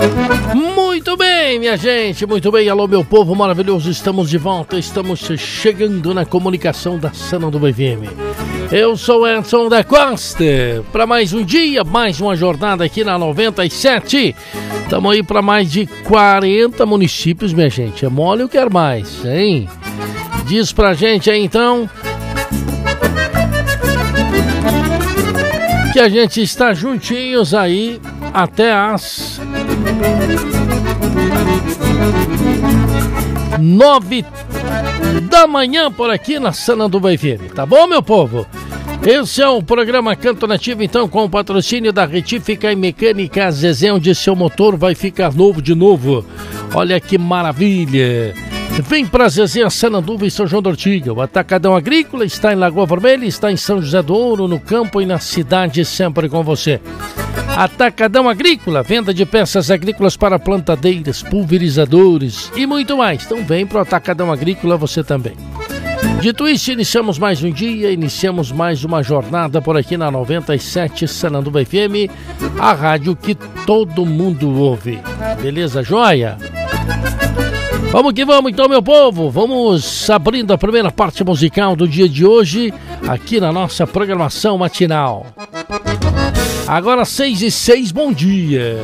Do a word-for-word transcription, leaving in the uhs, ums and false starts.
Muito bem, minha gente, muito bem. Alô, meu povo maravilhoso, estamos de volta, estamos chegando na comunicação da Sananduva F M. Eu sou Edson da Costa, para mais um dia, mais uma jornada aqui na noventa e sete. Estamos aí para mais de quarenta municípios, minha gente. É mole ou quer mais, hein? Diz pra gente aí, então, que a gente está juntinhos aí até as nove da manhã por aqui na Sananduva F M, tá bom, meu povo? Esse é o programa Canto Nativo, então, com o patrocínio da Retífica e Mecânica Zezé, onde seu motor vai ficar novo de novo. Olha que maravilha! Vem pra Zezé, Sananduva e São João da Ortiga. O Atacadão Agrícola está em Lagoa Vermelha, está em São José do Ouro, no campo e na cidade, sempre com você. Atacadão Agrícola, venda de peças agrícolas para plantadeiras, pulverizadores e muito mais. Então vem pro Atacadão Agrícola você também. Dito isso, iniciamos mais um dia, iniciamos mais uma jornada por aqui na noventa e sete Sananduva F M, a rádio que todo mundo ouve. Beleza, joia? Vamos que vamos então, meu povo, vamos abrindo a primeira parte musical do dia de hoje, aqui na nossa programação matinal. Agora seis e seis, bom dia.